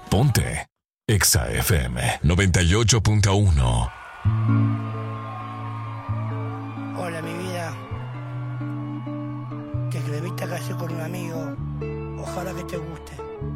Ponte Exa FM 98.1. Hola, mi vida. Te escribí esta canción con un amigo. Ojalá que te guste.